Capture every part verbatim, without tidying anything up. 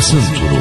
Basın Turu.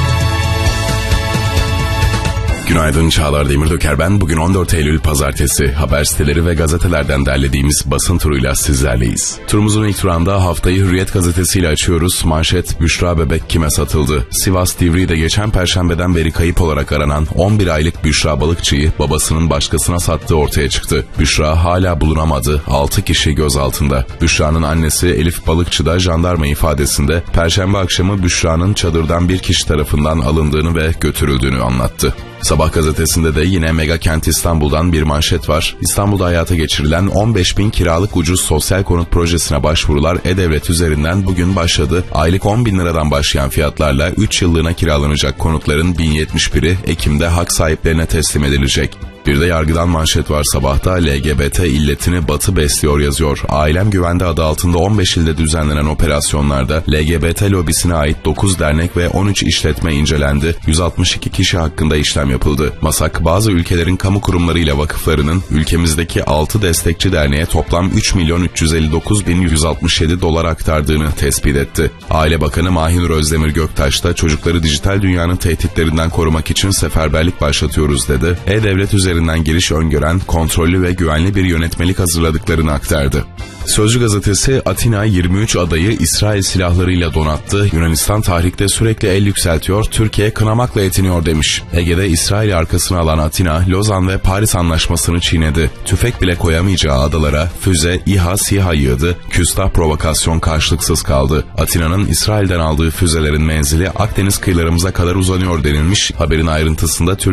Günaydın, Çağlar Demirtöker ben. Bugün on dört Eylül Pazartesi. Haber siteleri ve gazetelerden derlediğimiz basın turuyla sizlerleyiz. Turumuzun ilk turanda haftayı Hürriyet gazetesiyle açıyoruz. Manşet: Büşra bebek kime satıldı? Sivas Divriği'de geçen perşembeden beri kayıp olarak aranan on bir aylık Büşra Balıkçı'yı babasının başkasına sattığı ortaya çıktı. Büşra hala bulunamadı. altı kişi gözaltında. Büşra'nın annesi Elif Balıkçı da jandarma ifadesinde perşembe akşamı Büşra'nın çadırdan bir kişi tarafından alındığını ve götürüldüğünü anlattı. Sabah gazetesinde de yine Mega Kent İstanbul'dan bir manşet var. İstanbul'da hayata geçirilen on beş bin kiralık ucuz sosyal konut projesine başvurular E-Devlet üzerinden bugün başladı. Aylık on bin liradan başlayan fiyatlarla üç yıllığına kiralanacak konutların bin yetmiş biri Ekim'de hak sahiplerine teslim edilecek. Bir de yargıdan manşet var sabahta. L G B T illetini Batı besliyor yazıyor. Ailem Güvende adı altında on beş ilde düzenlenen operasyonlarda L G B T lobisine ait dokuz dernek ve on üç işletme incelendi. yüz altmış iki kişi hakkında işlem yapıldı. MASAK bazı ülkelerin kamu kurumlarıyla vakıflarının ülkemizdeki altı destekçi derneğe toplam üç milyon üç yüz elli dokuz bin yüz altmış yedi dolar aktardığını tespit etti. Aile Bakanı Mahinur Özdemir Göktaş da çocukları dijital dünyanın tehditlerinden korumak için seferberlik başlatıyoruz dedi. E-Devlet üzerinden giriş öngören, kontrollü ve güvenli bir yönetmelik hazırladıklarını aktardı. Sözcü gazetesi Atina yirmi üç adayı İsrail silahlarıyla donattı. Yunanistan tahrikte sürekli el yükseltiyor, Türkiye kınamakla yetiniyor demiş. Ege'de İsrail arkasına alan Atina, Lozan ve Paris anlaşmasını çiğnedi. Tüfek bile koyamayacağı adalara füze, İHA, SİHA yığdı. Küstah provokasyon karşılıksız kaldı. Atina'nın İsrail'den aldığı füzelerin menzili Akdeniz kıyılarımıza kadar uzanıyor denilmiş. Haberin ayrıntısında Türkiye